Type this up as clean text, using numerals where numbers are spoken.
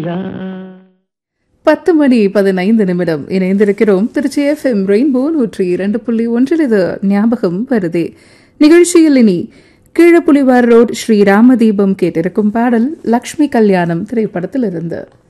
10:15 இணைந்திருக்கிறோம். Trichy FM rainbow 102.1 இது ஞாபகம் வருதே நிகழ்ச்சியில். இனி கீழப்புலிவார் ரோட் ஸ்ரீ ராமதீபம் கேட்டிருக்கும் பாடல் லக்ஷ்மி கல்யாணம் திரைப்படத்தில் இருந்து.